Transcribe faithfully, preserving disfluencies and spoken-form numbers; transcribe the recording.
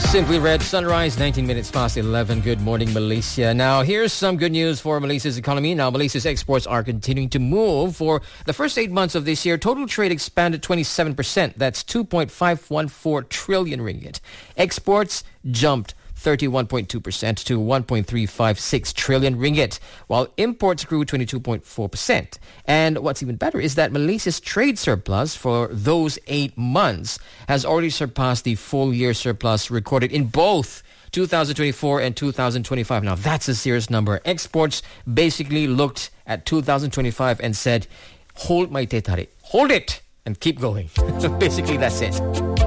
Simply Red Sunrise, nineteen minutes past eleven. Good morning, Malaysia. Now, here's some good news for Malaysia's economy. Now, Malaysia's exports are continuing to move. For the first eight months of this year, total trade expanded twenty-seven percent. That's two point five one four trillion ringgit. Exports jumped thirty-one point two percent to one point three five six trillion ringgit, while imports grew twenty-two point four percent. And what's even better is that Malaysia's trade surplus for those eight months has already surpassed the full year surplus recorded in both two thousand twenty-four and two thousand twenty-five. Now, that's a serious number. Exports basically looked at two thousand twenty-five and said, hold my teh tarik, hold it, and keep going. Basically, that's it.